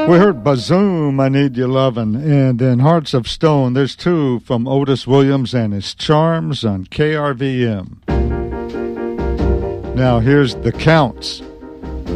We heard Bazoom, I Need Your Lovin', and then Hearts of Stone. There's two from Otis Williams and his Charms on KRVM. Now here's The Counts.